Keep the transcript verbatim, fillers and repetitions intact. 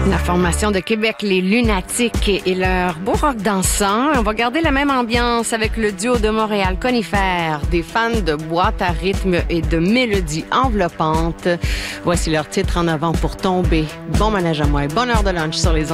La formation de Québec, les Lunatiques et leur beau rock dansant. On va garder la même ambiance avec le duo de Montréal Conifère, des fans de boîte à rythme et de mélodies enveloppantes. Voici leur titre En avant pour tomber. Bon ménage à moi et bonne heure de lunch sur les ondes.